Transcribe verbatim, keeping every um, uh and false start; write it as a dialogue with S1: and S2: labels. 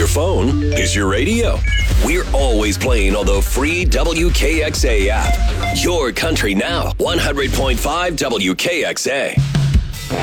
S1: phone is your radio. We're always playing on the free W K X A app. Your country now, one hundred point five W K X A.